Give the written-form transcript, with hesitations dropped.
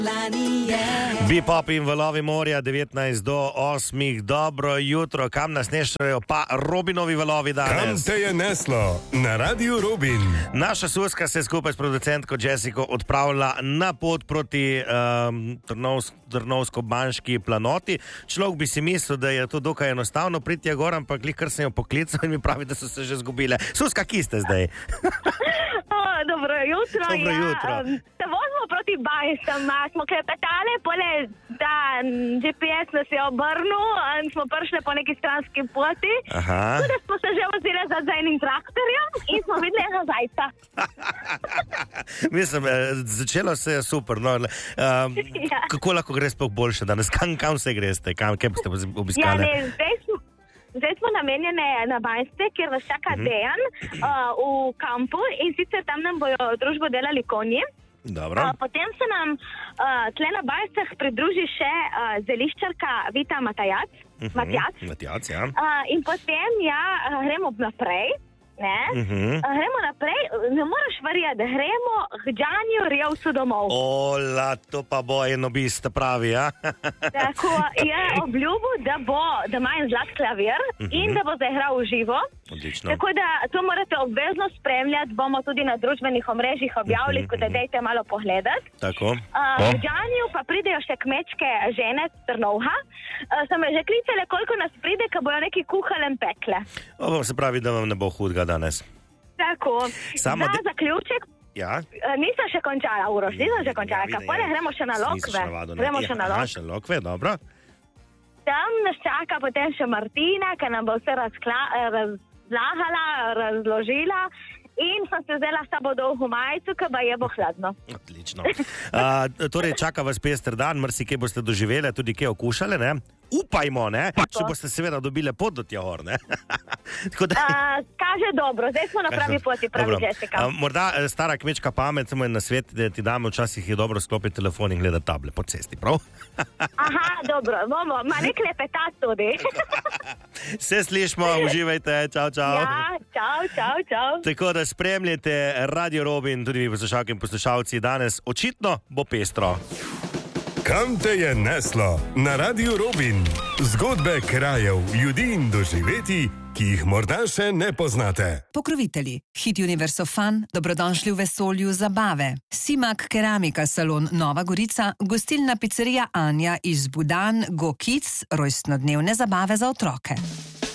Bipop in valovi morja 19 do 8. Dobro jutro, kam nas nešajo pa Robinovi valovi danes? Kam te je neslo? Na Radiu Robin. Naša Suska se skupaj s producentko Jessico odpravlja na pot proti Trnovsko-Banški planoti. Človek bi si mislil, da je to dokaj enostavno priti gor, ampak kar sem jo poklical in mi pravi, da so se že zgubile. Suska, kje ste zdaj? Dobro jutro. Dobro jutro. Se vozimo proti Banjšam, smo klepetali, da GPS nas je obrnil in smo prišli po neki stranski poti. Tudi smo se že vozili za enim traktorjem in smo videli eno zajca. Mislim, začelo se je super. No. Kako lahko gre sploh boljše danes? Kam se greste? Kje boste obiskali? Zdaj smo namenjene na Banjske, kjer vas čaka Dejan v kampu in sicer tam nam bojo družbo delali konji. Potem se nam tle na Banjskah pridruži še zeliščarka Vita Matjac. Ja. In potem gremo naprej. Gremo naprej, ne moraš verjeti, gremo k Džaniju Rjevcu domov. Ola, to pa bo eno biste pravi, ja? Tako je obljubil, da ima en zlat klavir in da bo zaigral v živo. Odlično. Tako da to morate obvezno spremljati, bomo tudi na družbenih omrežjih objavili, da dajte malo pogledati. Tako. V Džaniju pa pridejo še kmečke žene z Trnovha. So me že klicale, koliko nas pride, ko bojo neki kuhale in pekle. Se pravi, da vam ne bo hudega danes. Tako. Za zaključek. Ja? Nisem še končala, Uroš, Kapole, gremo še na Lokve. Še Lokve, dobro. Tam nas čaka potem še Martina, ki nam bo vse razlahala, razložila in sem se vzela s sabo dolgo majico, ki pa je bo hladno. Odlično. Torej, čaka vas pester dan, marsikaj boste doživeli, tudi kje okušali, ne? Upajmo, ne? Če boste seveda dobile pot do tja gor, ne? Kaže dobro, zdaj smo na pravi poti, pravi Jessica. Morda stara kmečka pamet, samo je na svet, da ti dame včasih je dobro sklopiti telefon in gledati table po cesti, prav? Aha, dobro, bomo, ma ne klepetat tudi. Se slišmo, uživajte, čau. Ja, čau. Tako da spremljate Radio Robin, tudi vi poslušalke in poslušalci, danes očitno bo pestro. Kam te je neslo? Na Radiu Robin. Zgodbe krajev, ljudi in doživeti, ki jih morda še ne poznate. Pokrovitelji. Hit Universo Fun, dobrodošli v vesolju zabave. Simak Keramika salon Nova Gorica, gostilna pizzerija Anja iz Budan, Go Kids, rojstnodnevne zabave za otroke.